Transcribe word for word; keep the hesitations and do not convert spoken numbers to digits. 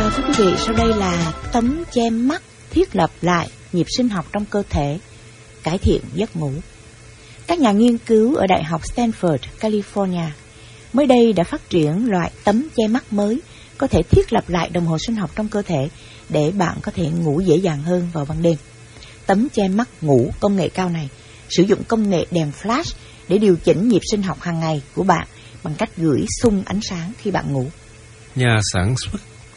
À, thưa quý vị, sau đây là tấm che mắt thiết lập lại nhịp sinh học trong cơ thể, cải thiện giấc ngủ. Các nhà nghiên cứu ở Đại học Stanford, California mới đây đã phát triển loại tấm che mắt mới có thể thiết lập lại đồng hồ sinh học trong cơ thể để bạn có thể ngủ dễ dàng hơn vào ban đêm. Tấm che mắt ngủ công nghệ cao này sử dụng công nghệ đèn flash để điều chỉnh nhịp sinh học hàng ngày của bạn bằng cách gửi xung ánh sáng khi bạn ngủ. Nhà sản xuất